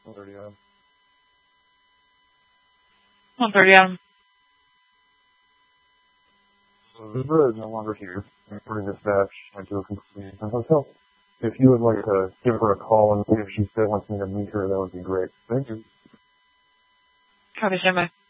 1:30 a.m. 1:30 a.m. So Zebra is no longer here. Her dispatch went to a completely different hotel. If you would like to give her a call and see if she still wants me to meet her, that would be great. Thank you. Copy, standby.